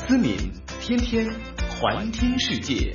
思敏天天环听世界。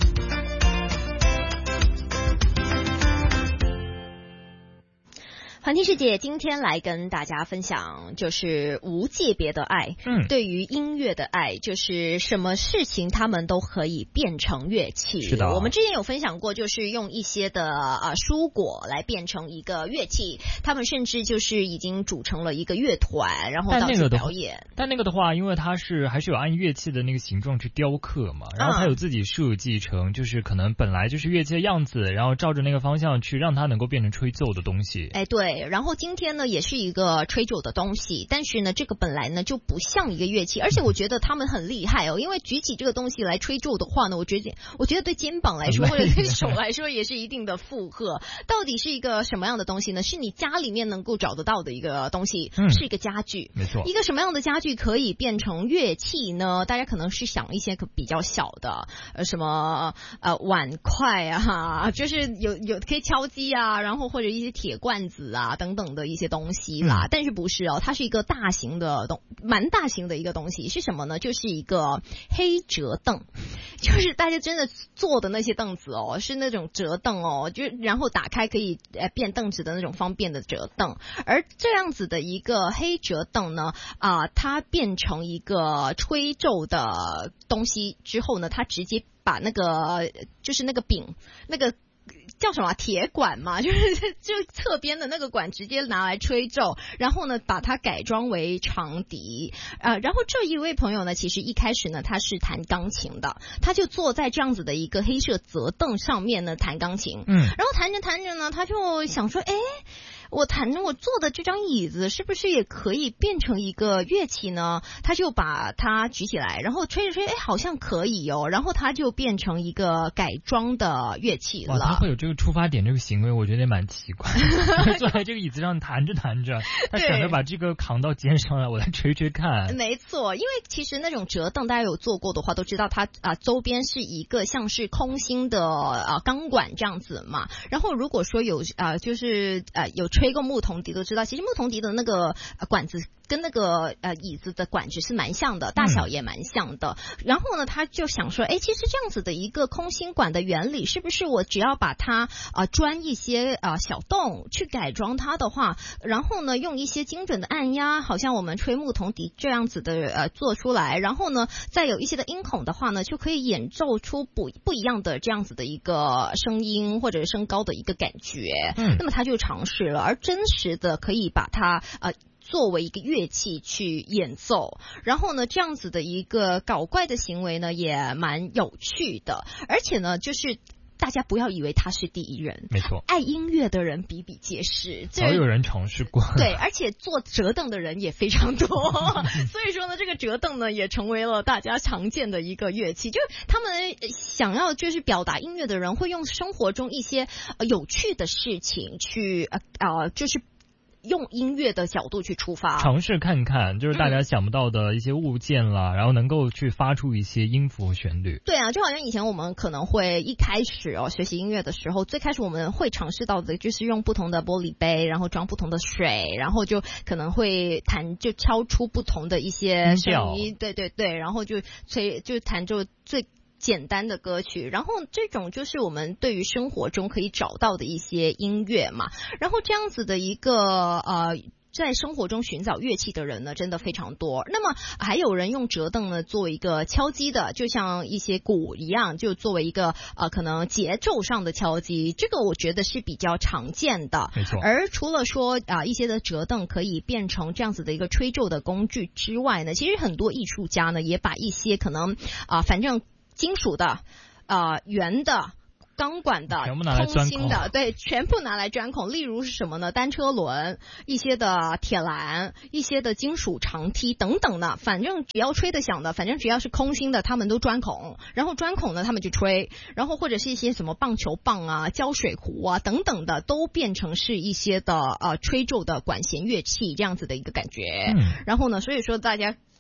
环听世界今天来跟大家分享就是无界别的爱，对于音乐的爱，就是什么事情他们都可以变成乐器。 是的， 我们之前有分享过，就是用一些的蔬果来变成一个乐器，他们甚至就是已经组成了一个乐团，然后到处表演。 但那个的话，因为它还是有按乐器的那个形状去雕刻嘛，然后它有自己设计成就是可能本来就是乐器的样子，然后照着那个方向去让它能够变成吹奏的东西。 哎，对。然后今天呢也是一个吹奏的东西，但是呢这个本来呢就不像一个乐器，而且我觉得他们很厉害哦，因为举起这个东西来吹奏的话呢，我觉得对肩膀来说或者对手来说也是一定的负荷。到底是一个什么样的东西呢？是你家里面能够找得到的一个东西，是一个家具。 没错。一个什么样的家具可以变成乐器呢？大家可能是想一些比较小的，什么碗筷啊，就是有可以敲击啊，然后或者一些铁罐子啊等等的一些东西啦，但是不是哦，它是一个蛮大型的一个东西，是什么呢？就是一个黑折凳，就是大家真的坐的那些凳子哦，是那种折凳哦，就然后打开可以变凳子的那种方便的折凳。而这样子的一个黑折凳呢，它变成一个吹奏的东西之后呢，它直接把那个就是那个柄那个。叫什么铁管嘛，就侧边的那个管直接拿来吹奏，然后呢把它改装为长笛。然后这一位朋友呢，其实一开始呢他是弹钢琴的，他就坐在这样子的一个黑色折凳上面呢弹钢琴。然后弹着弹着呢，他就想说，我坐的这张椅子是不是也可以变成一个乐器呢？他就把它举起来，然后吹着吹，好像可以哦，然后它就变成一个改装的乐器了。 他会有这个出发点，这个行为我觉得也蛮奇怪。坐在这个椅子上弹着弹着，他想着把这个扛到肩上来，我来吹吹看。 没错，因为其实那种折凳大家有坐过的话都知道，它周边是一个像是空心的钢管这样子嘛。然后如果说有就是有吹过牧童笛都知道，其实牧童笛的那个管子跟那个椅子的管子是蛮像的，大小也蛮像的。然后呢他就想说，其实这样子的一个空心管的原理，是不是我只要把它钻一些小洞去改装它的话，然后呢用一些精准的按压，好像我们吹牧童笛这样子的做出来，然后呢再有一些的音孔的话呢，就可以演奏出不一样的这样子的一个声音或者声高的一个感觉。那么他就尝试了，而真实的可以把它作为一个乐器去演奏，然后呢这样子的一个搞怪的行为呢也蛮有趣的。而且呢就是大家不要以为他是第一人， 没错， 爱音乐的人比比皆是， 早有人尝试过。 对，而且做折凳的人也非常多。所以说呢这个折凳呢也成为了大家常见的一个乐器，就是他们想要就是表达音乐的人会用生活中一些有趣的事情去就是用音乐的角度去出发， 尝试看看就是大家想不到的一些物件啦，然后能够去发出一些音符和旋律。 对啊，就好像以前我们可能会一开始学习音乐的时候，最开始我们会尝试到的就是用不同的玻璃杯，然后装不同的水，然后就可能会就敲出不同的一些声音，对对对，然后就弹奏最简单的歌曲，然后这种就是我们对于生活中可以找到的一些音乐嘛。然后这样子的一个在生活中寻找乐器的人呢真的非常多。那么还有人用折凳呢作为一个敲击的，就像一些鼓一样，就作为一个可能节奏上的敲击，这个我觉得是比较常见的。 没错。 而除了说一些的折凳可以变成这样子的一个吹奏的工具之外呢，其实很多艺术家呢也把一些可能反正金属的圆的钢管的空心的，对，全部拿来钻孔。例如是什么呢？单车轮，一些的铁栏，一些的金属长梯等等的，反正只要吹得响的，反正只要是空心的他们都钻孔，然后钻孔呢他们就吹，然后或者是一些什么棒球棒啊、胶水壶啊等等的，都变成是一些的吹奏的管弦乐器这样子的一个感觉。然后呢所以说大家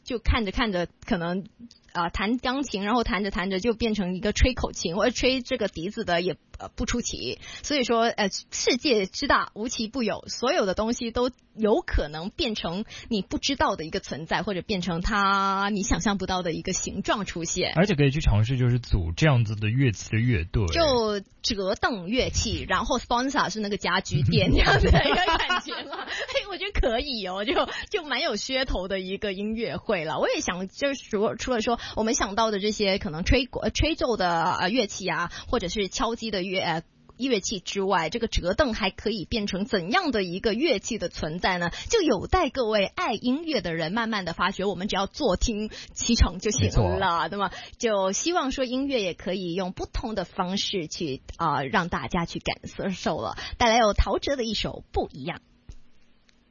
就看着看着可能弹钢琴，然后弹着弹着就变成一个吹口琴或者吹这个笛子的也不出奇。所以说世界之大无奇不有，所有的东西都有可能变成你不知道的一个存在，或者变成它你想象不到的一个形状出现。 而且可以去尝试就是组这样子的乐器的乐队， 就折凳乐器，然后 sponsor 是那个家居店这样子的一个感觉嘛。我觉得可以哦，就蛮有噱头的一个音乐会了。我也想就是除了说我们想到的这些可能吹奏的乐器啊，或者是敲击的乐器之外，这个折凳还可以变成怎样的一个乐器的存在呢？就有待各位爱音乐的人慢慢的发掘，我们只要坐听其成就行了，对吗？就希望说音乐也可以用不同的方式去让大家去感受了。带来有陶喆的一首《不一样》。